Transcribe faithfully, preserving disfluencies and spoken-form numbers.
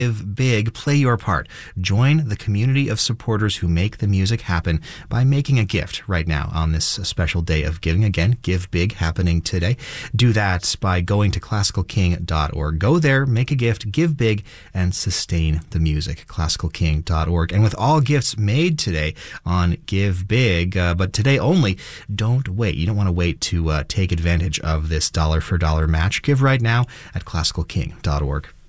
Give big, play your part. Join the community of supporters who make the music happen by making a gift right now on this special day of giving. Again, Give Big happening today. Do that by going to classical king dot org. Go there, make a gift, give big, and sustain the music. classical king dot org. And with all gifts made today on Give Big, uh, but today only, don't wait. You don't want to wait to uh, take advantage of this dollar for dollar match. Give right now at classical king dot org.